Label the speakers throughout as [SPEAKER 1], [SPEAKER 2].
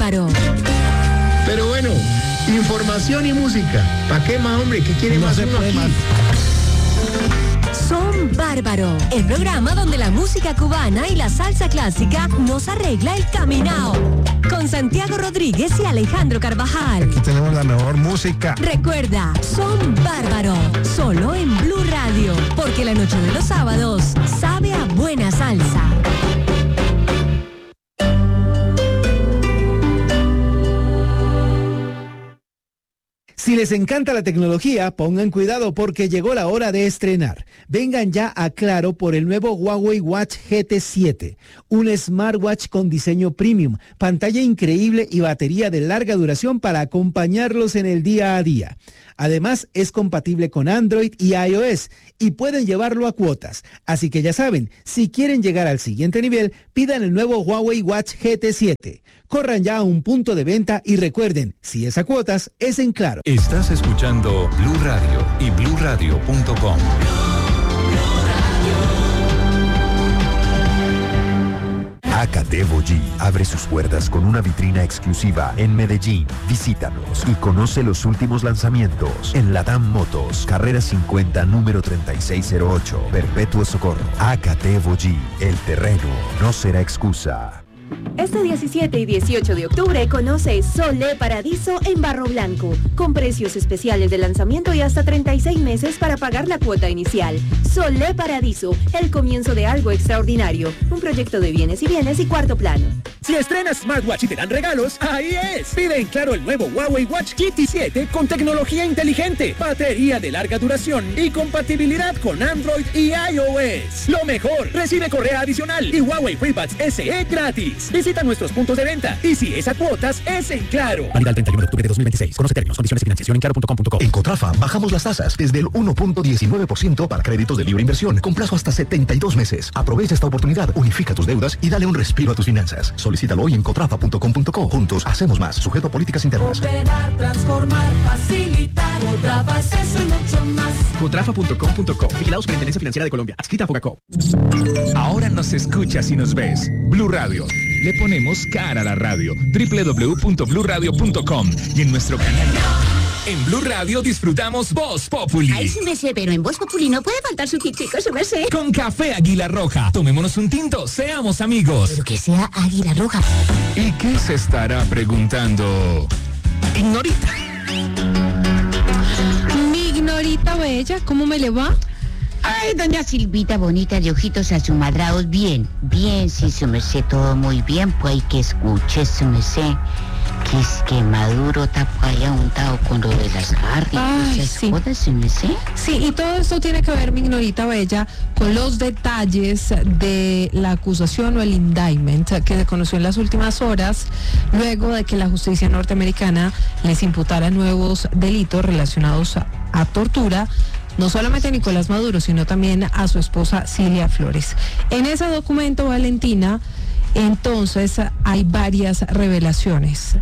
[SPEAKER 1] bárbaro.
[SPEAKER 2] Pero bueno, información y música. ¿Para qué más, hombre? ¿Qué quiere más uno aquí?
[SPEAKER 1] Son Bárbaro, el programa donde la música cubana y la salsa clásica nos arregla el caminao. Con Santiago Rodríguez y Alejandro Carvajal.
[SPEAKER 3] Aquí tenemos la mejor música.
[SPEAKER 1] Recuerda, Son Bárbaro, solo en Blue Radio, porque la noche de los sábados sabe a buena salsa.
[SPEAKER 4] Si les encanta la tecnología, pongan cuidado porque llegó la hora de estrenar. Vengan ya a Claro por el nuevo Huawei Watch GT7, un smartwatch con diseño premium, pantalla increíble y batería de larga duración para acompañarlos en el día a día. Además, es compatible con Android y iOS y pueden llevarlo a cuotas. Así que ya saben, si quieren llegar al siguiente nivel, pidan el nuevo Huawei Watch GT7. Corran ya a un punto de venta y recuerden, si es a cuotas, es en Claro.
[SPEAKER 5] Estás escuchando Blue Radio y BlueRadio.com.
[SPEAKER 6] Academo G abre sus puertas con una vitrina exclusiva en Medellín. Visítanos y conoce los últimos lanzamientos en Latam Motos, carrera 50, número 3608, Perpetuo Socorro. Academo G, el terreno no será excusa.
[SPEAKER 7] Este 17 y 18 de octubre conoce Solé Paradiso en Barro Blanco, con precios especiales de lanzamiento y hasta 36 meses para pagar la cuota inicial. Solé Paradiso, el comienzo de algo extraordinario, un proyecto de bienes y cuarto plano.
[SPEAKER 8] Si estrenas smartwatch y te dan regalos, ahí es. Pide en Claro el nuevo Huawei Watch GT7 con tecnología inteligente, batería de larga duración y compatibilidad con Android y iOS. Lo mejor, recibe correa adicional y Huawei FreeBuds SE gratis. Visita nuestros puntos de venta y si es a cuotas, es en Claro.
[SPEAKER 9] Válida el 31 de octubre de 2026. Conoce términos, condiciones y financiación en claro.com.co.
[SPEAKER 10] En Cotrafa bajamos las tasas desde el 1.19% para créditos de libre inversión con plazo hasta 72 meses. Aprovecha esta oportunidad, unifica tus deudas y dale un respiro a tus finanzas. Solicítalo hoy en cotrafa.com.co. Juntos hacemos más. Sujeto a políticas internas.
[SPEAKER 11] Operar, transformar, facilitar. Cotrafa es eso y mucho más.
[SPEAKER 12] Cotrafa.com.co. Vigilado Superintendencia Financiera de Colombia. Adscrita a Fogacop.
[SPEAKER 5] Ahora nos escuchas y nos ves. Blue Radio. Le ponemos cara a la radio. www.bluradio.com y en nuestro canal. En Blue Radio disfrutamos Voz Populi.
[SPEAKER 13] Ay, su merced, pero en Voz Populi no puede faltar su tintico, su merced.
[SPEAKER 5] Con café Águila Roja. Tomémonos un tinto, seamos amigos.
[SPEAKER 13] Pero que sea Águila Roja.
[SPEAKER 5] ¿Y qué se estará preguntando Ignorita?
[SPEAKER 14] Mi Ignorita bella, ¿cómo me le va?
[SPEAKER 13] Ay, doña Silvita bonita de ojitos asumadrados, bien, sí, su merced, todo muy bien, pues hay que escuche, su merced, que es que Maduro está allá untado con lo de las armas,
[SPEAKER 14] sí.
[SPEAKER 13] Jodas, su merced.
[SPEAKER 14] Sí, y todo esto tiene que ver, mi Ignorita bella, con los detalles de la acusación o el indictment que se conoció en las últimas horas, luego de que la justicia norteamericana les imputara nuevos delitos relacionados a tortura, no solamente a Nicolás Maduro, sino también a su esposa Cilia Flores. En ese documento, Valentina, entonces hay varias revelaciones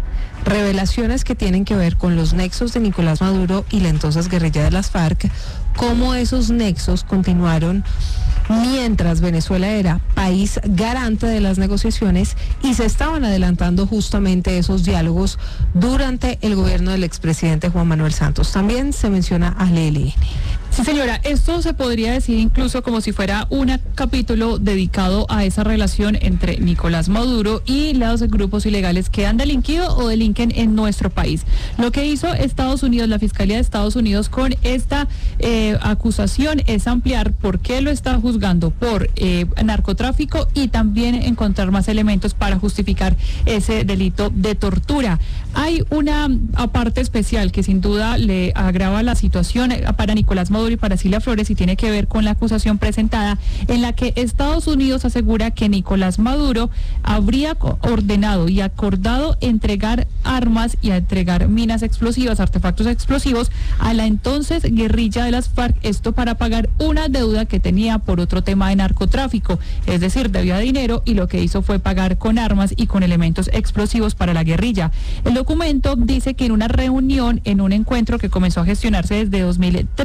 [SPEAKER 14] que tienen que ver con los nexos de Nicolás Maduro y la entonces guerrilla de las FARC, cómo esos nexos continuaron mientras Venezuela era país garante de las negociaciones y se estaban adelantando justamente esos diálogos durante el gobierno del expresidente Juan Manuel Santos. También se menciona al ELN.
[SPEAKER 15] Sí, señora, esto se podría decir incluso como si fuera un capítulo dedicado a esa relación entre Nicolás Maduro y los grupos ilegales que han delinquido o delinquen en nuestro país. Lo que hizo Estados Unidos, la Fiscalía de Estados Unidos con esta acusación es ampliar por qué lo está juzgando por narcotráfico y también encontrar más elementos para justificar ese delito de tortura. Hay una parte especial que sin duda le agrava la situación para Nicolás Maduro y para Cilia Flores y tiene que ver con la acusación presentada en la que Estados Unidos asegura que Nicolás Maduro habría ordenado y acordado entregar armas y a entregar minas explosivas, artefactos explosivos a la entonces guerrilla de las FARC, esto para pagar una deuda que tenía por otro tema de narcotráfico, es decir, debía dinero y lo que hizo fue pagar con armas y con elementos explosivos para la guerrilla. El documento dice que en una reunión, en un encuentro que comenzó a gestionarse desde 2013,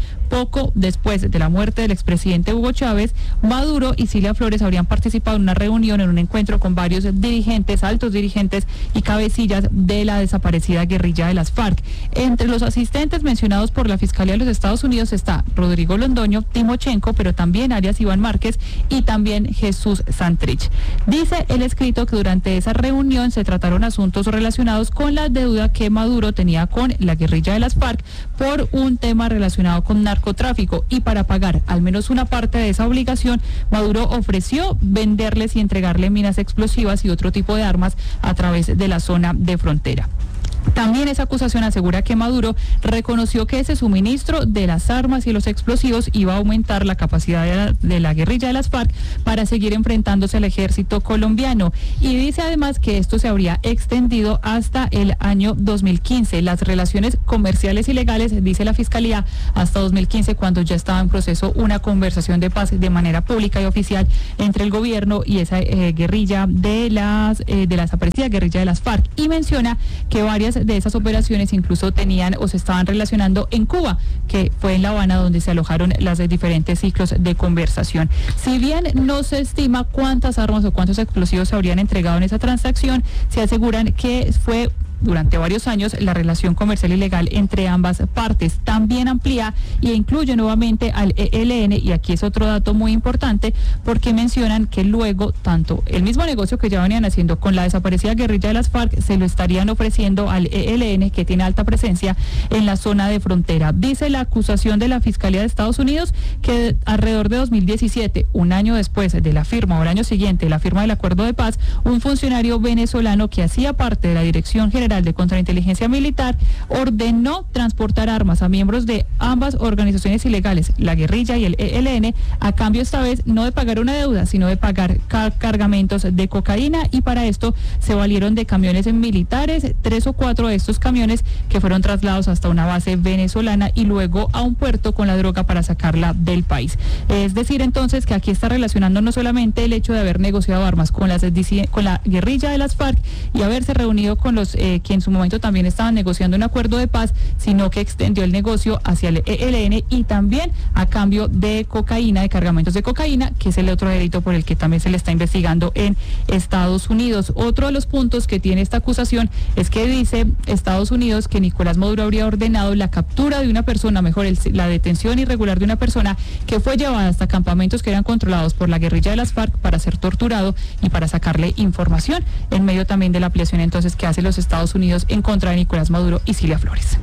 [SPEAKER 15] poco después de la muerte del expresidente Hugo Chávez, Maduro y Cilia Flores habrían participado en una reunión, en un encuentro con varios dirigentes, altos dirigentes y cabecillas de la desaparecida guerrilla de las FARC. Entre los asistentes mencionados por la Fiscalía de los Estados Unidos está Rodrigo Londoño, Timochenko, pero también alias Iván Márquez y también Jesús Santrich. Dice el escrito que durante esa reunión se trataron asuntos relacionados con la deuda que Maduro tenía con la guerrilla de las FARC por un tema relacionado con narcotráfico, y para pagar al menos una parte de esa obligación, Maduro ofreció venderles y entregarle minas explosivas y otro tipo de armas a través de la zona de frontera. También esa acusación asegura que Maduro reconoció que ese suministro de las armas y los explosivos iba a aumentar la capacidad de la guerrilla de las FARC para seguir enfrentándose al ejército colombiano, y dice además que esto se habría extendido hasta el año 2015. Las relaciones comerciales ilegales, dice la Fiscalía, hasta 2015, cuando ya estaba en proceso una conversación de paz de manera pública y oficial entre el gobierno y esa guerrilla de la desaparecida guerrilla de las FARC, y menciona que varias de esas operaciones incluso tenían o se estaban relacionando en Cuba, que fue en La Habana donde se alojaron las diferentes ciclos de conversación. Si bien no se estima cuántas armas o cuántos explosivos se habrían entregado en esa transacción, se aseguran que fue durante varios años la relación comercial ilegal entre ambas partes. También amplía e incluye nuevamente al ELN, y aquí es otro dato muy importante porque mencionan que luego tanto el mismo negocio que ya venían haciendo con la desaparecida guerrilla de las FARC se lo estarían ofreciendo al ELN, que tiene alta presencia en la zona de frontera. Dice la acusación de la Fiscalía de Estados Unidos que alrededor de 2017, un año después de la firma o el año siguiente de la firma del acuerdo de paz, un funcionario venezolano que hacía parte de la Dirección General de Contrainteligencia Militar ordenó transportar armas a miembros de ambas organizaciones ilegales, la guerrilla y el ELN, a cambio esta vez no de pagar una deuda, sino de pagar cargamentos de cocaína, y para esto se valieron de camiones militares, 3 o 4 de estos camiones que fueron trasladados hasta una base venezolana y luego a un puerto con la droga para sacarla del país. Es decir, entonces, que aquí está relacionando no solamente el hecho de haber negociado armas con la guerrilla de las FARC y haberse reunido con los que en su momento también estaban negociando un acuerdo de paz, sino que extendió el negocio hacia el ELN y también a cambio de cocaína, de cargamentos de cocaína, que es el otro delito por el que también se le está investigando en Estados Unidos. Otro de los puntos que tiene esta acusación es que dice Estados Unidos que Nicolás Maduro habría ordenado la captura de una persona, la detención irregular de una persona que fue llevada hasta campamentos que eran controlados por la guerrilla de las FARC para ser torturado y para sacarle información, en medio también de la ampliación entonces que hace los Estados Unidos en contra de Nicolás Maduro y Cilia Flores.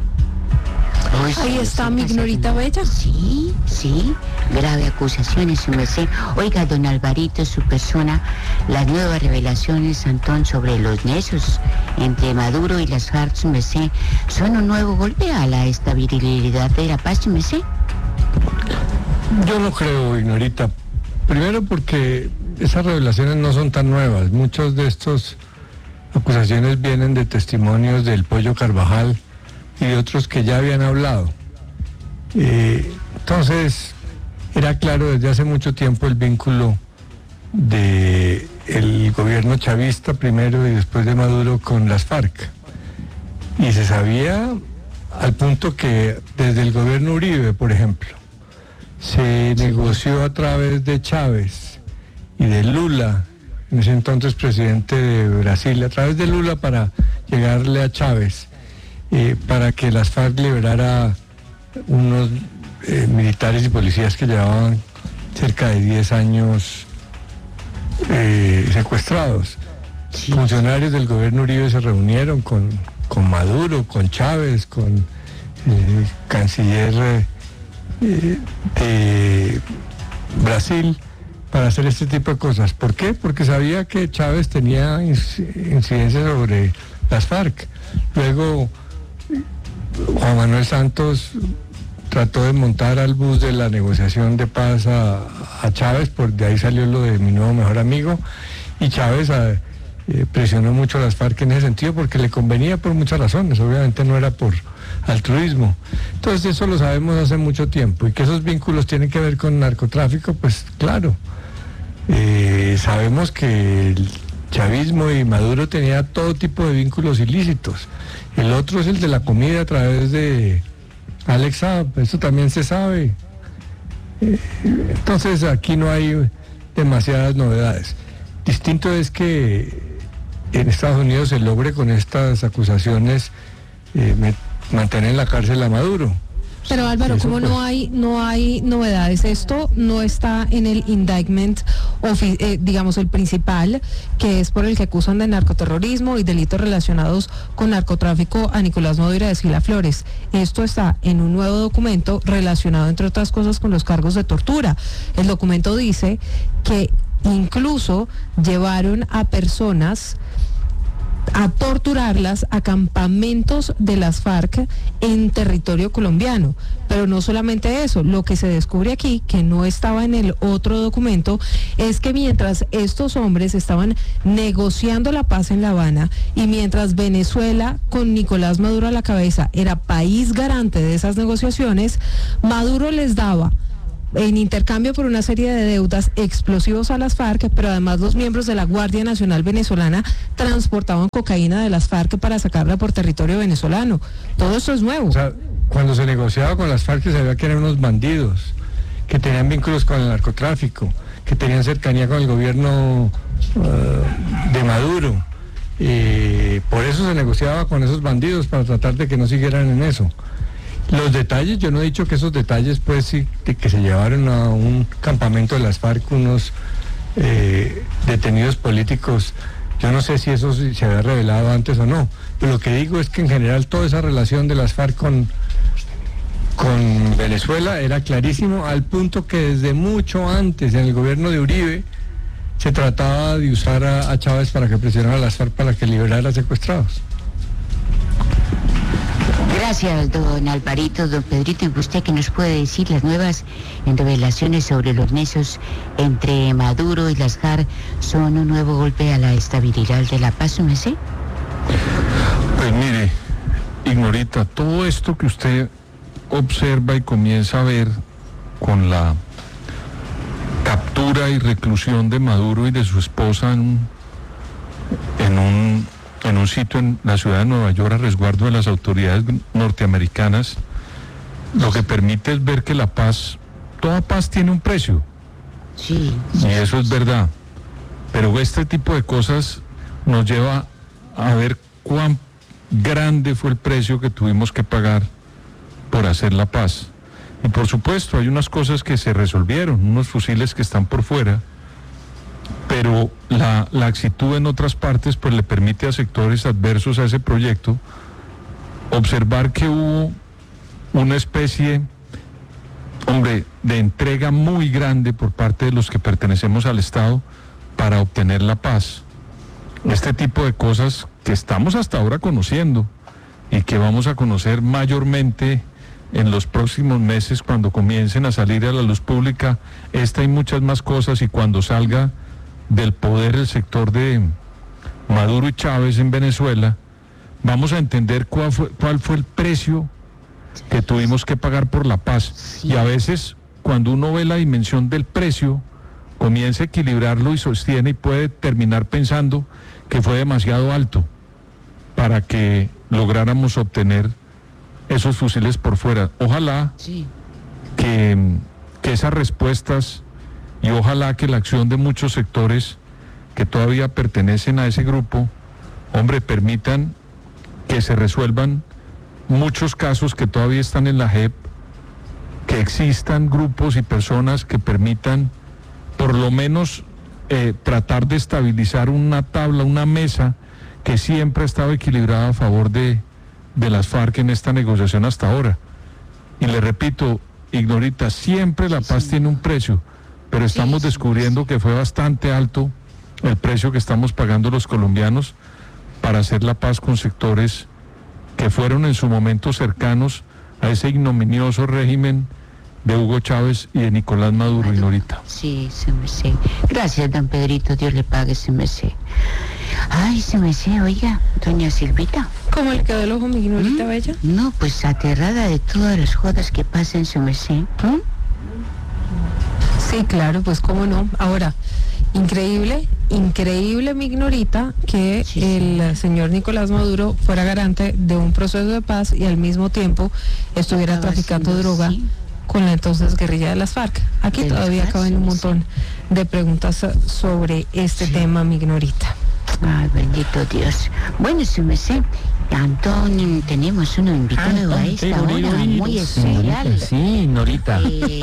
[SPEAKER 14] Ahí está mi Glorita Bella.
[SPEAKER 13] Sí, grave acusaciones, su merced. Oiga, don Alvarito, su persona, las nuevas revelaciones, Antón, sobre los nexos entre Maduro y las FARC, su merced, son un nuevo golpe a la estabilidad de la paz, su merced.
[SPEAKER 16] Yo no creo, Ignorita. Primero porque esas revelaciones no son tan nuevas. Muchos de estos acusaciones vienen de testimonios del Pollo Carvajal y de otros que ya habían hablado. Entonces, era claro desde hace mucho tiempo el vínculo del gobierno chavista primero y después de Maduro con las FARC. Y se sabía al punto que desde el gobierno Uribe, por ejemplo, se negoció a través de Chávez y de Lula, en ese entonces presidente de Brasil, a través de Lula para llegarle a Chávez, para que las FARC liberara unos militares y policías que llevaban cerca de 10 años secuestrados. Sí. Funcionarios del gobierno Uribe se reunieron con Maduro, con Chávez, con el canciller de Brasil, para hacer este tipo de cosas. ¿Por qué? Porque sabía que Chávez tenía incidencia sobre las FARC. Luego Juan Manuel Santos trató de montar al bus de la negociación de paz a Chávez, de ahí salió lo de mi nuevo mejor amigo, y Chávez presionó mucho a las FARC en ese sentido porque le convenía por muchas razones, obviamente no era por altruismo. Entonces eso lo sabemos hace mucho tiempo, y que esos vínculos tienen que ver con narcotráfico, pues claro. Sabemos que el chavismo y Maduro tenía todo tipo de vínculos ilícitos. El otro es el de la comida a través de Alex Saab, eso también se sabe. Entonces aquí no hay demasiadas novedades. Distinto es que en Estados Unidos se logre con estas acusaciones mantener en la cárcel a Maduro.
[SPEAKER 14] Pero Álvaro, ¿cómo no hay novedades? Esto no está en el indictment, digamos el principal, que es por el que acusan de narcoterrorismo y delitos relacionados con narcotráfico a Nicolás Maduro y a Silvia Flores. Esto está en un nuevo documento relacionado, entre otras cosas, con los cargos de tortura. El documento dice que incluso llevaron a personas a torturarlas a campamentos de las FARC en territorio colombiano. Pero no solamente eso, lo que se descubre aquí, que no estaba en el otro documento, es que mientras estos hombres estaban negociando la paz en La Habana y mientras Venezuela, con Nicolás Maduro a la cabeza, era país garante de esas negociaciones, Maduro les daba en intercambio por una serie de deudas explosivos a las FARC, pero además los miembros de la Guardia Nacional Venezolana transportaban cocaína de las FARC para sacarla por territorio venezolano. Todo eso es nuevo.
[SPEAKER 16] O sea, cuando se negociaba con las FARC se sabía que eran unos bandidos, que tenían vínculos con el narcotráfico, que tenían cercanía con el gobierno de Maduro. Por eso se negociaba con esos bandidos, para tratar de que no siguieran en eso. Los detalles, yo no he dicho que esos detalles, pues sí, que se llevaron a un campamento de las FARC unos detenidos políticos, yo no sé si eso se había revelado antes o no, pero lo que digo es que en general toda esa relación de las FARC con Venezuela era clarísimo, al punto que desde mucho antes, en el gobierno de Uribe, se trataba de usar a Chávez para que presionara a las FARC para que liberara secuestrados.
[SPEAKER 13] Gracias, don Alvarito, don Pedrito. ¿Y usted qué nos puede decir las nuevas revelaciones sobre los nexos entre Maduro y las FARC son un nuevo golpe a la estabilidad de la paz, ¿no sé?
[SPEAKER 17] Pues mire, Ignorita, todo esto que usted observa y comienza a ver con la captura y reclusión de Maduro y de su esposa en un sitio en la ciudad de Nueva York a resguardo de las autoridades norteamericanas, lo que permite es ver que la paz, toda paz tiene un precio.
[SPEAKER 13] Sí.
[SPEAKER 17] Y eso es verdad. Pero este tipo de cosas nos lleva a ver cuán grande fue el precio que tuvimos que pagar por hacer la paz. Y por supuesto hay unas cosas que se resolvieron, unos fusiles que están por fuera, pero la laxitud en otras partes pues le permite a sectores adversos a ese proyecto observar que hubo una especie, de entrega muy grande por parte de los que pertenecemos al Estado para obtener la paz. Este tipo de cosas que estamos hasta ahora conociendo y que vamos a conocer mayormente en los próximos meses cuando comiencen a salir a la luz pública esta y muchas más cosas, y cuando salga del poder el sector de Maduro y Chávez en Venezuela, vamos a entender cuál fue el precio que tuvimos que pagar por la paz. Y a veces, cuando uno ve la dimensión del precio, comienza a equilibrarlo y sostiene y puede terminar pensando que fue demasiado alto para que lográramos obtener esos fusiles por fuera. Ojalá que esas respuestas, y ojalá que la acción de muchos sectores que todavía pertenecen a ese grupo, permitan que se resuelvan muchos casos que todavía están en la JEP, que existan grupos y personas que permitan por lo menos tratar de estabilizar una tabla, una mesa que siempre ha estado equilibrada a favor de las FARC en esta negociación hasta ahora. Y le repito, Ignorita, siempre la paz tiene un precio, pero estamos descubriendo que fue bastante alto el precio que estamos pagando los colombianos para hacer la paz con sectores que fueron en su momento cercanos a ese ignominioso régimen de Hugo Chávez y de Nicolás Maduro, Ignorita.
[SPEAKER 13] Sí, se me sé. Gracias, don Pedrito, Dios le pague, se me sé. Ay, se me sé, oiga, doña Silvita.
[SPEAKER 14] ¿Cómo le quedó el ojo, mi Ignorita bella?
[SPEAKER 13] No, pues aterrada de todas las jodas que pasan, se me sé.
[SPEAKER 14] Sí, claro, pues cómo no. Ahora, increíble increíble, mi Ignorita, que el señor Nicolás Maduro fuera garante de un proceso de paz y al mismo tiempo estuviera traficando droga con la entonces guerrilla de las FARC. Aquí todavía caben un montón de preguntas sobre este tema, mi Ignorita.
[SPEAKER 13] Ay, bendito Dios. Bueno, su merced, Antonio, tenemos uno invitado a esta hora muy especial.
[SPEAKER 18] Sí, Norita.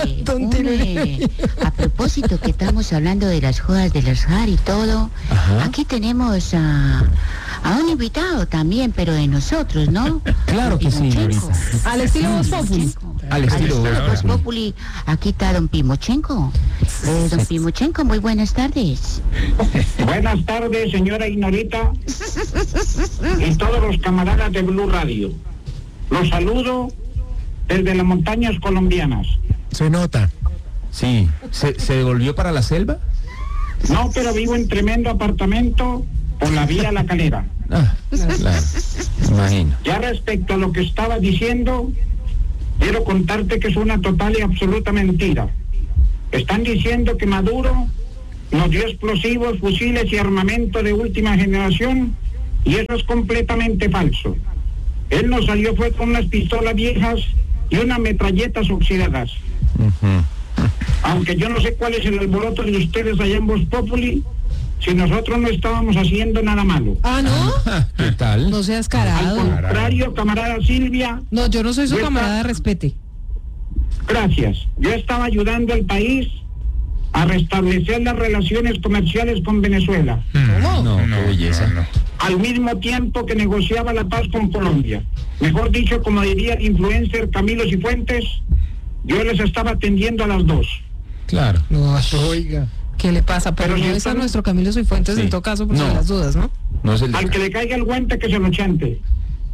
[SPEAKER 13] A propósito que estamos hablando de las jodas de los JAR y todo, aquí tenemos a un invitado también, pero de nosotros, ¿no?
[SPEAKER 18] Claro que sí, Norita.
[SPEAKER 14] Al estilo Voz Populi.
[SPEAKER 18] Al estilo
[SPEAKER 13] Voz Populi. Aquí está don Pimochenko. Don Pimochenko, muy buenas tardes.
[SPEAKER 19] Buenas tardes, señora Ignorita y todos los camaradas de Blue Radio. Los saludo desde las montañas colombianas.
[SPEAKER 18] Se nota. Sí. ¿Se devolvió para la selva?
[SPEAKER 19] No, pero vivo en tremendo apartamento por la vía La Calera.
[SPEAKER 18] Claro. Imagino.
[SPEAKER 19] Ya respecto a lo que estaba diciendo, quiero contarte que es una total y absoluta mentira. Están diciendo que Maduro nos dio explosivos, fusiles y armamento de última generación, y eso es completamente falso. Él nos salió fue con unas pistolas viejas y unas metralletas oxidadas. Aunque yo no sé cuál es el alboroto de ustedes allá en Voz Populi, si nosotros no estábamos haciendo nada malo.
[SPEAKER 14] Ah, ¿no?
[SPEAKER 18] ¿Qué tal?
[SPEAKER 14] No seas carado.
[SPEAKER 19] Al contrario, camarada Silvia.
[SPEAKER 14] No, yo no soy su camarada, respete.
[SPEAKER 19] Gracias. Yo estaba ayudando al país a restablecer las relaciones comerciales con Venezuela.
[SPEAKER 18] No, qué belleza. No.
[SPEAKER 19] Al mismo tiempo que negociaba la paz con Colombia. Mejor dicho, como diría el influencer Camilo Cifuentes, yo les estaba atendiendo a las dos.
[SPEAKER 18] Claro.
[SPEAKER 14] No, oiga. ¿Qué le pasa? Pero no es a nuestro Camilo Cifuentes en todo caso, por si las dudas, ¿no?
[SPEAKER 18] No es el
[SPEAKER 19] al que le caiga el guante que se lo chante.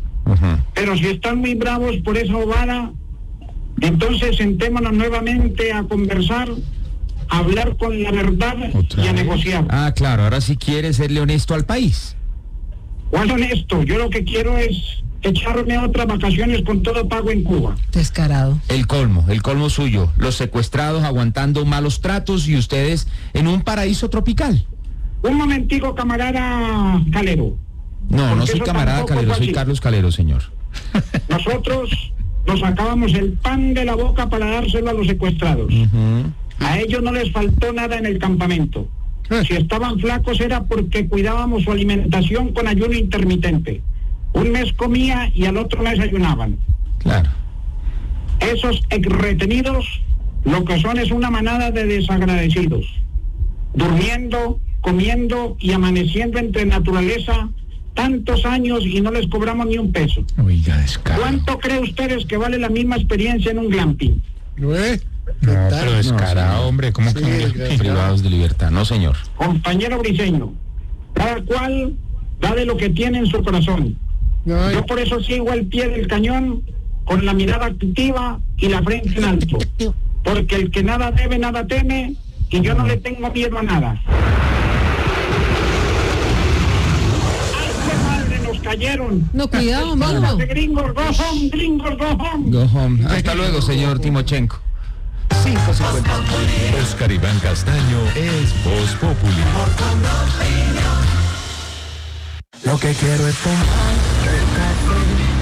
[SPEAKER 19] Pero si están muy bravos por esa bobada, entonces sentémonos nuevamente a conversar, a hablar con la verdad y a negociar.
[SPEAKER 18] Ah, claro, ahora sí quiere serle honesto al país.
[SPEAKER 19] ¿Cuál honesto? Yo lo que quiero es echarme otras vacaciones con todo pago en Cuba.
[SPEAKER 14] Descarado.
[SPEAKER 18] El colmo suyo. Los secuestrados aguantando malos tratos y ustedes en un paraíso tropical.
[SPEAKER 19] Un momentico, camarada Calero.
[SPEAKER 18] No soy camarada Calero, soy Carlos Calero, señor.
[SPEAKER 19] Nosotros nos sacábamos el pan de la boca para dárselo a los secuestrados. A ellos no les faltó nada en el campamento. Si estaban flacos era porque cuidábamos su alimentación con ayuno intermitente. Un mes comía y al otro mes ayunaban.
[SPEAKER 18] Claro.
[SPEAKER 19] Esos retenidos lo que son es una manada de desagradecidos, durmiendo, comiendo y amaneciendo entre naturaleza tantos años y no les cobramos ni un peso.
[SPEAKER 18] Oiga, descaro.
[SPEAKER 19] ¿Cuánto cree ustedes que vale la misma experiencia en un glamping?
[SPEAKER 18] No, pero descarado, hombre, ¿cómo que privados de libertad? No, señor.
[SPEAKER 19] Compañero Briceño, cada cual da de lo que tiene en su corazón. Yo por eso sigo al pie del cañón, con la mirada activa y la frente en alto. Porque el que nada debe, nada teme, y yo no le tengo miedo a nada. ¡Ay, qué madre! ¡Nos cayeron!
[SPEAKER 14] No, cuidado,
[SPEAKER 19] amigo. Gringos, go home, gringos, go home.
[SPEAKER 18] Go home. Hasta luego, señor Timochenko.
[SPEAKER 6] 5:50.
[SPEAKER 5] Oscar Iván Castaño es Voz Populi.
[SPEAKER 11] Lo que quiero es tomar,